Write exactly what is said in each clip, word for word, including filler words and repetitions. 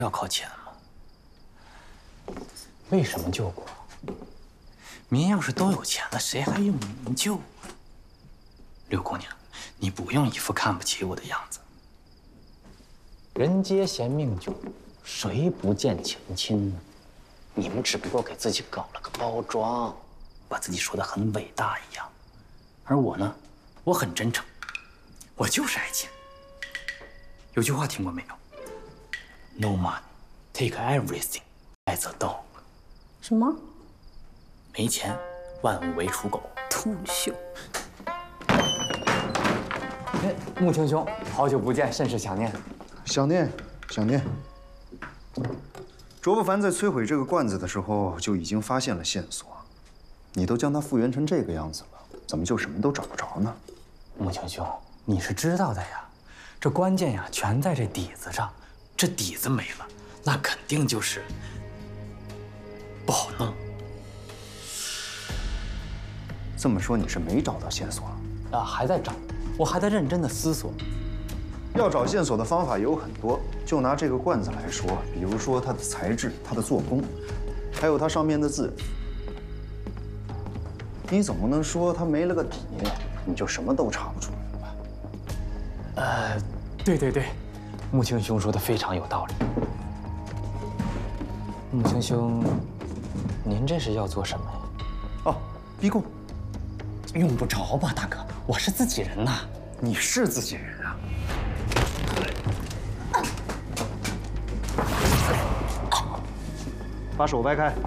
要靠钱吗？为什么救国？民要是都有钱了，谁还用民救啊？六姑娘，你不用一副看不起我的样子。人皆嫌命久，谁不见钱亲呢？你们只不过给自己搞了个包装，把自己说得很伟大一样。而我呢，我很真诚，我就是爱钱。有句话听过没有 ？No money, take everything as a dog。 什么？ 没钱，万物为刍狗。 土秀。 哎，穆青兄，好久不见，甚是想念。 想念，想念。卓不凡在摧毁这个罐子的时候就已经发现了线索，你都将它复原成这个样子了，怎么就什么都找不着呢？ 穆青兄，你是知道的呀，这关键呀全在这底子上，这底子没了，那肯定就是不好弄。 这么说你是没找到线索啊，还在找，我还在认真的思索。 要找线索的方法有很多，就拿这个罐子来说，比如说它的材质、它的做工，还有它上面的字。你总不能说它没了个底，你就什么都查不出来吧？ 呃，对对对，穆青兄说的非常有道理。穆青兄，您这是要做什么呀？ 哦，逼供。 用不着吧，大哥，我是自己人呐。 你是自己人啊？把手掰开。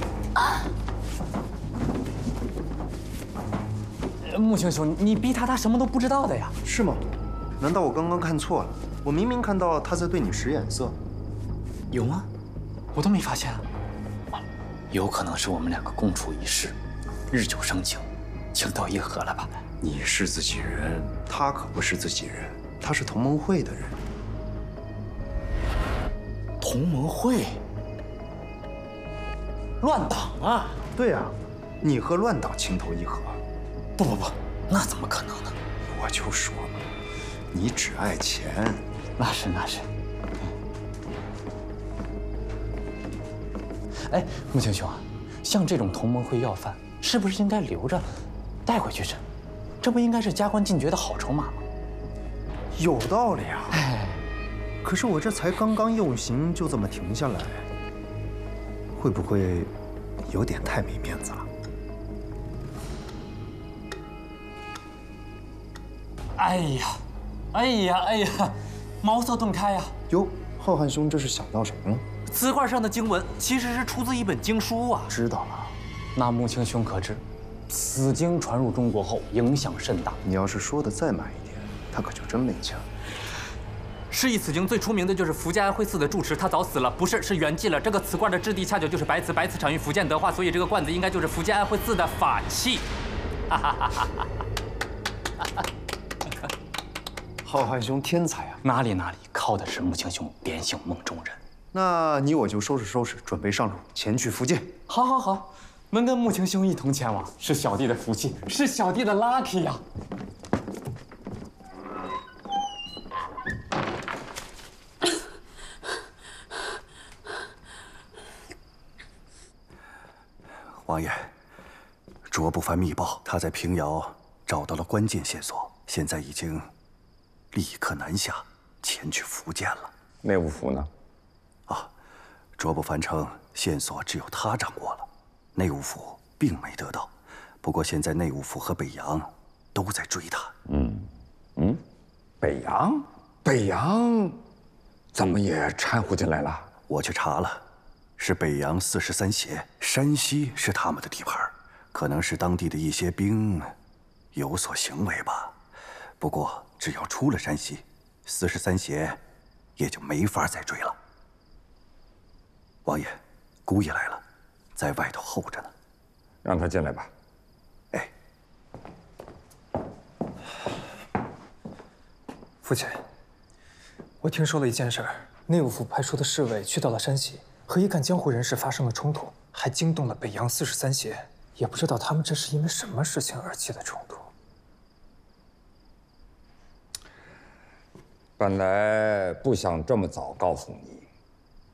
穆青兄，你逼他，他什么都不知道的呀？ 是吗？难道我刚刚看错了？我明明看到他在对你使眼色。 有吗？我都没发现啊。有可能是我们两个共处一室，日久生情，情投意合了吧？ 你是自己人，他可不是自己人，他是同盟会的人。 同盟会？乱党啊！ 对呀，你和乱党情投意合。 不不不，那怎么可能呢？ 我就说嘛，你只爱钱。 那是那是。哎，穆青兄啊，像这种同盟会要犯，是不是应该留着，带回去审？这不应该是加官进爵的好筹码吗？ 有道理啊。哎，可是我这才刚刚用刑，就这么停下来，会不会有点太没面子了？ 哎呀，哎呀，哎呀，茅塞顿开呀！ 哟，浩瀚兄这是想到什么了？ 瓷罐上的经文其实是出自一本经书啊。 知道了。 那穆青兄可知，此经传入中国后影响甚大。 你要是说的再满一点，他可就真没枪。 是以此经最出名的就是福建安徽寺的住持，他早死了，不是是圆寂了。这个瓷罐的质地恰巧就是白瓷，白瓷产于福建德化，所以这个罐子应该就是福建安徽寺的法器。哈哈哈哈哈！ 浩瀚兄天才啊！ 哪里哪里，靠的是穆青兄点醒梦中人。 那你我就收拾收拾，准备上路，前去福建。 好，好，好，能跟穆青兄一同前往，是小弟的福气，是小弟的 lucky 呀。 王爷，卓不凡密报，他在平遥找到了关键线索，现在已经立刻南下，前去福建了。 内务府呢？ 啊，卓不凡称线索只有他掌握了，内务府并没得到。不过现在内务府和北洋都在追他。 嗯，嗯，北洋，北洋怎么也掺和进来了？ 我去查了。是北洋四十三协，山西是他们的地盘，可能是当地的一些兵有所行为吧。不过只要出了山西，四十三协也就没法再追了。王爷，姑爷来了，在外头候着呢， 让他进来吧。 哎， 父亲，我听说了一件事儿，内务府派出的侍卫去到了山西。和一干江湖人士发生了冲突，还惊动了北洋四十三协，也不知道他们这是因为什么事情而起的冲突。 本来不想这么早告诉你，